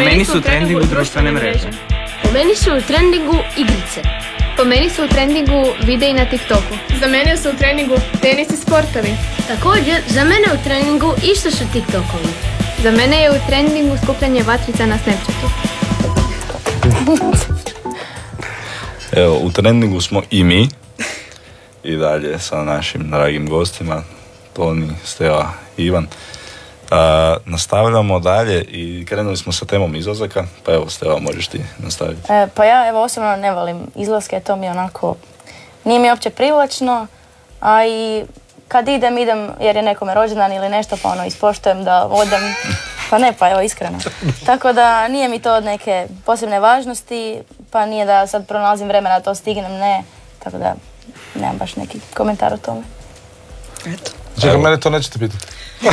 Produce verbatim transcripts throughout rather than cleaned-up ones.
meni su u trendingu društvene mreže. Po meni su u trendingu igrice. Po meni su u trendingu videi na TikToku. Za mene su u trendingu tenis i sportovi. Također, za mene u trendingu isto su TikTokovi. Za mene je u trendingu skupljanje vatrica na Snapchatu. Evo, u trendingu smo i mi. I dalje sa našim dragim gostima, Toni, Steva i Ivan. Uh, nastavljamo dalje i krenuli smo sa temom izlazaka, pa evo Steva, možeš ti nastaviti. E, pa ja evo osobno ne volim izlaske, to mi onako nije mi uopće privlačno, a i kad idem, idem jer je nekome rođendan ili nešto, pa ono ispoštujem da odem, pa ne, pa evo iskreno. Tako da nije mi to od neke posebne važnosti, pa nije da sad pronalazim vremena da to stignem, ne, tako da nemam baš neki komentar o tome. Eto. Čekaj, mene to nećete pitati.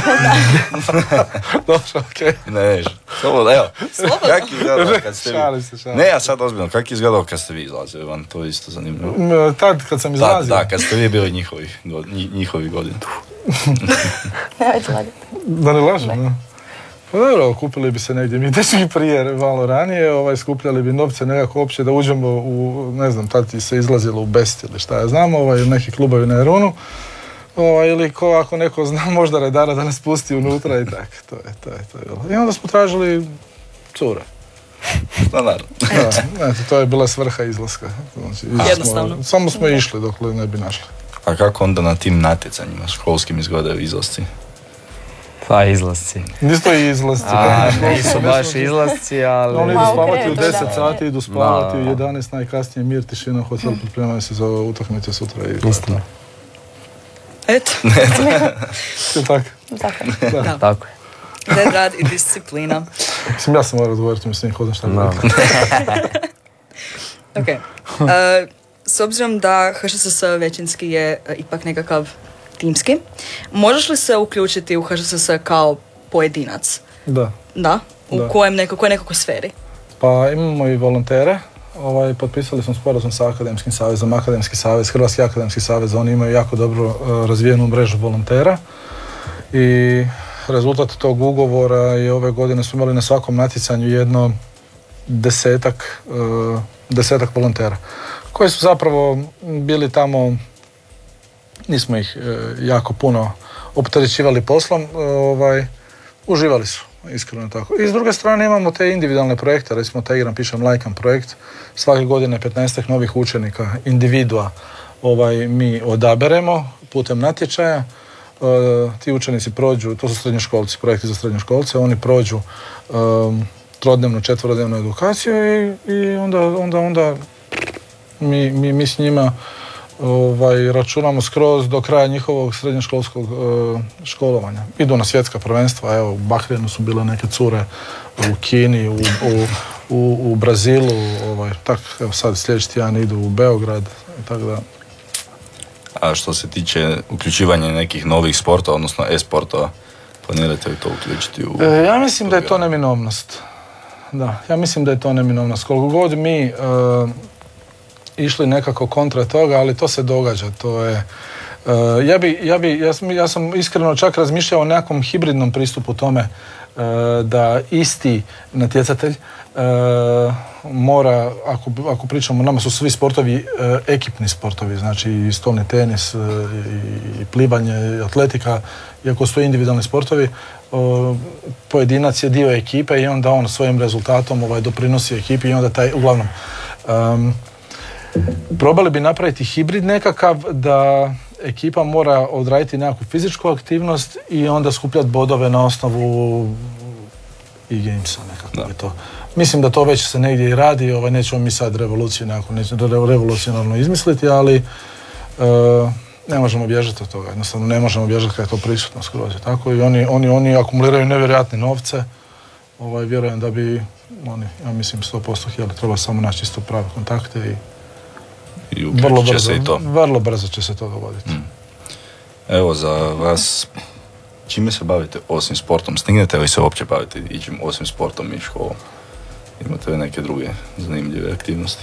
Dobro, okej. Okay. Ne, slobodno, evo. Slobodno. Kak izgledao kad ste vi... Šali se, šali. Ne, ja sad ozbiljno, kak izgledao kad ste vi izlazili, vam to je isto zanimljivo. M, Tad kad sam izlazio? Da, da, kad ste vi bili njihovi, njihovi godini. Nemojte lagati. Da ne lažem, ne. Pa dobro, kupili bi se negdje mi dečki prije, malo ranije, ovaj, skupljali bi novce nekako opće da uđemo u, ne znam, tad ti se izlazilo u Best ili šta ja znam, ovaj, neki klubovi na Jarunu. O, ili ko ako neko zna možda redara da nas pusti unutra i tak, to je, to je, to je bilo. I onda smo tražili cure. Standardno. Da, eto, to je bila svrha izlaska. Znači, jednostavno. Smo, samo smo išli dok ne bi našli. A kako onda na tim natjecanjima školskim izgledaju izlasci? Pa izlasci. Nisu to i izlasci. A, nisu baš izlasci, ali... Oni idu spavati u deset da. sati, idu spavati u jedanaest, najkasnije mir, tišina, hotel, pripremaju se za utakmice sutra i Istina. Eto. to. Tako. Tako. Da. Da. Tako je. Red rad i disciplina. Mislim, ja sam morao odgovoriti, mislim, hodam šta No. Ok. Uh, s obzirom da H S S većinski je uh, ipak nekakav timski, možeš li se uključiti u H S S kao pojedinac? Da. Da? U Da. kojem neko, kojoj nekakvoj sferi? Pa imamo i volontere. Ovaj, potpisali smo sporazum sa Akademskim savezom, Akademski savez, Hrvatski akademski savez, oni imaju jako dobro uh, razvijenu mrežu volontera i rezultat tog ugovora je ove godine smo imali na svakom natjecanju jedno desetak, uh, desetak volontera koji su zapravo bili tamo, nismo ih uh, jako puno opterećivali poslom, uh, ovaj, uživali su. Iskreno tako. I s druge strane imamo te individualne projekte, recimo taj Igram pišem lajkan projekt, svake godine petnaestak novih učenika, individua, ovaj, mi odaberemo putem natječaja, e, ti učenici prođu, to su srednjoškolci, projekti za srednjoškolce, oni prođu e, trodnevnu, četverodnevnu edukaciju i, i onda, onda, onda mi, mi, mi s njima Ovaj, računamo skroz do kraja njihovog srednjoškolskog uh, školovanja. Idu na svjetska prvenstva, evo u Bahreinu su bile neke cure, u Kini, u, u, u, u Brazilu, ovaj, tak, evo sad sljedeći tjedan idu u Beograd, tako da. A što se tiče uključivanja nekih novih sportova, odnosno e-sportova, planirate li to uključiti u... E, ja mislim da je to neminovnost. Da, ja mislim da je to neminovnost. Koliko god mi uh, išli nekako kontra toga, ali to se događa, to je... Uh, ja, bi, ja, bi, ja, sam, ja sam iskreno čak razmišljao o nekakvom hibridnom pristupu tome uh, da isti natjecatelj uh, mora, ako, ako pričamo, nama su svi sportovi uh, ekipni sportovi, znači i stolni tenis, uh, i, i plivanje, i atletika, iako su to individualni sportovi, uh, pojedinac je dio ekipe i onda on svojim rezultatom ovaj, doprinosi ekipi i onda taj, uglavnom, um, probali bi napraviti hibrid nekakav da ekipa mora odraditi nekakvu fizičku aktivnost i onda skupljati bodove na osnovu e-gamesa nekako je to. Mislim da to već se negdje i radi, ovaj, nećemo mi sad revoluciju nekako, nećemo revolucionarno izmisliti, ali uh, ne možemo bježati od toga, jednostavno ne možemo bježati kad je to prisutno skroz. Tako i oni, oni, oni akumuliraju nevjerojatne novce, ovaj, vjerujem da bi oni, ja mislim sto posto htjeli, treba samo naći isto prave kontakte i I vrlo brzo, će se i to. Vrlo brzo će se to dogoditi. Mm. Evo, za vas, čime se bavite osim sportom? Stignete li se uopće baviti ićim osim sportom i školom? Imate li neke druge zanimljive aktivnosti?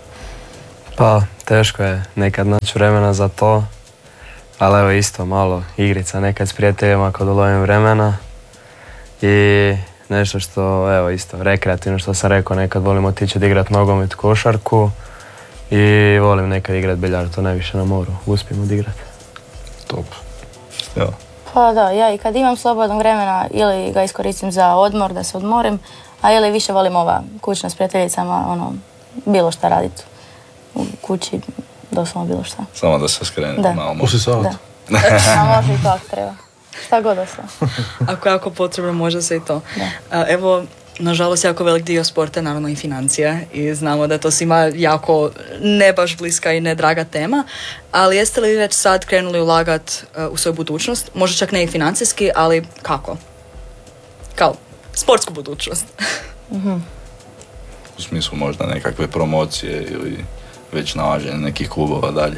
Pa, teško je nekad naći vremena za to, ali evo isto malo igrica nekad s prijateljima kad ulovim vremena i nešto što, evo isto, rekreativno što sam rekao, nekad volim otići odigrati nogomet, košarku i volim nekad igrati biljard, to najviše na moru, uspijem odigrati. Top. Ja. Pa da, ja i kad imam slobodnog vremena ili ga iskoristim za odmor, da se odmorim, a ili više volim ova kućna s prijateljicama, ono, bilo šta raditi u kući, doslovno bilo šta. Samo da se skrene Da. malo. Pusti se auto. Da. A može i to ako treba. Šta god doslovno. Ako je jako potrebno, može se i to. Da. A, evo, nažalost, jako velik dio sporta, naravno i financije, i znamo da to svima jako ne baš bliska i ne draga tema, ali jeste li već sad krenuli ulagati uh, u svoju budućnost? Možda čak ne i financijski, ali kako? Kao sportsku budućnost. Mm-hmm. U smislu možda nekakve promocije ili već nalaženje nekih klubova dalje.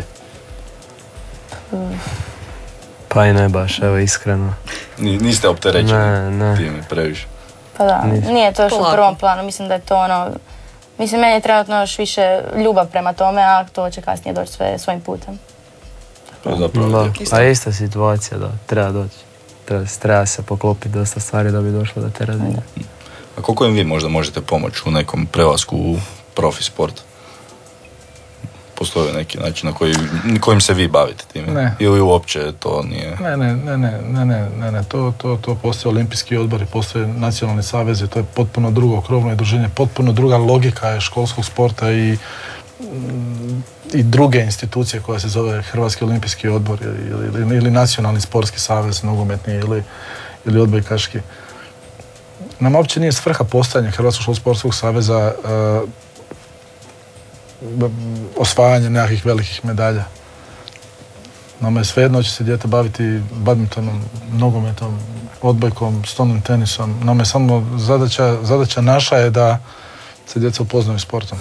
Pa i ne baš, evo iskreno. Ni, niste opterećeni Ne, ne. time previše. Pa da, Nisam. nije to još u Polako. prvom planu, mislim da je to ono, mislim meni je trenutno još više ljubav prema tome, a to će kasnije doći sve svojim putem. To je zapravo Da, lijepo. pa ista situacija, da, treba doći. Treba, treba se poklopiti dosta stvari da bi došlo do te razine. A koliko im vi možda možete pomoći u nekom prelasku u profi sport? Postoji neki način na koji, kojim se vi bavite time? Ne. Ili uopće to nije... Ne, ne, ne, ne, ne, ne, ne, ne. To, to, to postoje olimpijski odbori, postoje nacionalni savezi, to je potpuno drugo krovno udruženje, potpuno druga logika je školskog sporta i, mm, i druge institucije koja se zove Hrvatski olimpijski odbor ili, ili, ili nacionalni sportski savez, nogometni ili, ili odbojkaški. Nama uopće nije svrha postojanja Hrvatskog sportskog saveza uh, osvajanje nekakvih velikih medalja. Nama je svejedno će se dijete baviti badmintonom, nogometom, odbojkom, stolnim tenisom. Nama je samo zadaća, zadaća naša je da se djeca upoznaju sportom.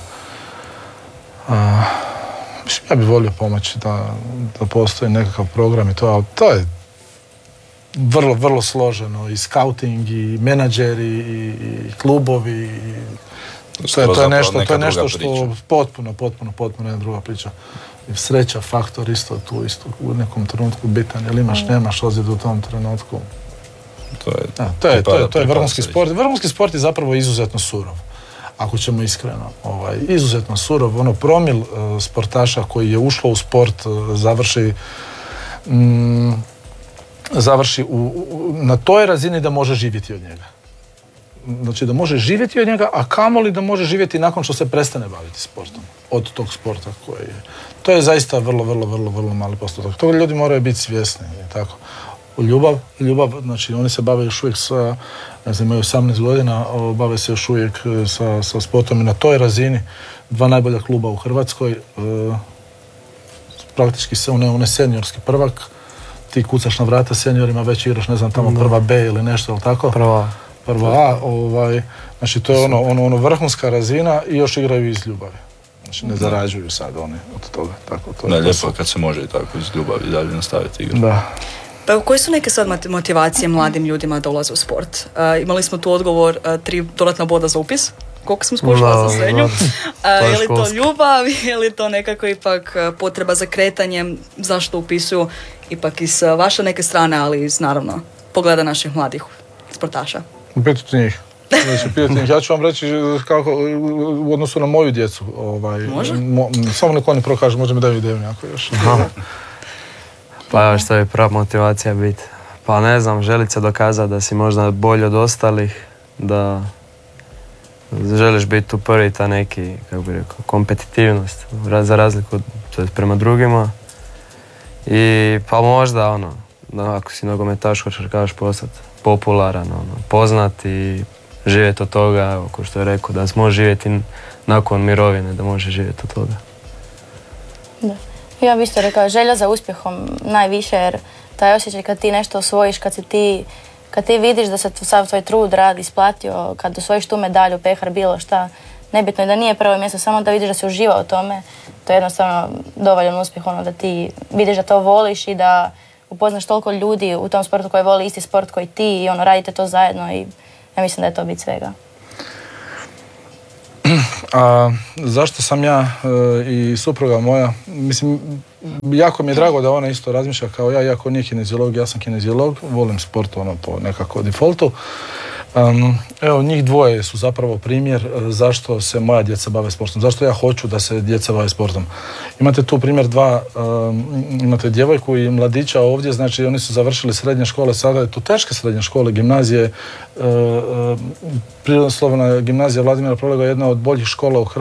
A, mislim, ja bih volio pomoći da, da postoji nekakav program i to, ali to je vrlo, vrlo složeno. I skauting, i menadžeri, i, i klubovi, i To je, to je nešto, to je nešto što potpuno, potpuno, potpuno jedna druga priča. I sreća, faktor isto tu, isto u nekom trenutku bitan, jel imaš, nemaš ozljedu u tom trenutku. To je, da, to je, to je, to je vrhunski sport. Vrhunski sport je zapravo izuzetno surov, ako ćemo iskreno. Ovaj, izuzetno surov, ono promil uh, sportaša koji je ušlo u sport uh, završi mm, završi u, u, na toj razini da može živjeti od njega. Znači da može živjeti od njega, a kamoli da može živjeti nakon što se prestane baviti sportom. Od tog sporta koji je. To je zaista vrlo, vrlo, vrlo, vrlo mali postotak. Toga ljudi moraju biti svjesni. Je tako. Ljubav, ljubav, znači oni se bave još uvijek sa, ne znam, imaju osamnaest godina, bave se još uvijek sa, sa sportom i na toj razini. Dva najbolja kluba u Hrvatskoj, e, praktički se one, one seniorski prvak, ti kucaš na vrata seniorima, već igraš, ne znam, tamo prva B ili nešto, ili tako? Prva. Prva A, ovaj, znači to je ono, ono, ono vrhunska razina i još igraju iz ljubavi. Znači ne zarađuju sad oni od toga. Tako, to da, je lijepo kad se može i tako iz ljubavi dalje nastaviti igrati. Da. Pa koje su neke sad motivacije mladim ljudima da ulaze u sport? Uh, imali smo tu odgovor, uh, tri dodatna boda za upis. Koliko smo skušali za srednju? Uh, je li to ljubav, je li to nekako ipak uh, potreba za kretanjem, zašto upisuju? Ipak iz uh, vaše neke strane, ali iz, naravno, pogleda naših mladih sportaša. Pitajte njih. Znači, pitajte njih. Ja ću vam reći kako u odnosu na moju djecu. Ovaj, Može? Mo, samo neko oni prokažu, možda mi daju ideju nekako još. Pa što je prava motivacija biti? Pa ne znam, želit se dokazati da si možda bolji od ostalih, da želiš biti tu prvi, ta neki, kako bi rekao, kompetitivnost za razliku od, prema drugima. I pa možda ono, da ako si nogometaš hoćeš kažeš postati popularan, ono, poznat i živjeti od toga, evo, ko što je rekao, da se može živjeti nakon mirovine, da može živjeti od toga. Da. Ja bih isto rekao, želja za uspjehom najviše, jer taj osjećaj kad ti nešto osvojiš, kad, si ti, kad ti vidiš da se sav tvoj trud rad isplatio, kad osvojiš tu medalju, pehar, bilo šta, nebitno je da nije prvo mjesto, samo da vidiš da si uživao u tome, to je jednostavno dovoljan uspjeh, ono, da ti vidiš da to voliš i da upoznaš toliko ljudi u tom sportu koji voli isti sport koji ti i ono, radite to zajedno i ja mislim da je to bit svega. A, zašto sam ja e, i supruga moja, mislim, jako mi je drago da ona isto razmišlja kao ja, iako nije kineziolog, ja sam kineziolog, volim sport ono po nekako defaultu. Um, Evo, njih dvoje su zapravo primjer e, zašto se moja djeca bave sportom, zašto ja hoću da se djeca bave sportom. Imate tu primjer dva, e, imate djevojku i mladića ovdje, znači oni su završili srednje škole, sada je to teške srednje škole, gimnazije, e, e, prirodoslovna gimnazija Vladimira Prolega je jedna od boljih škola u Hrvatskoj.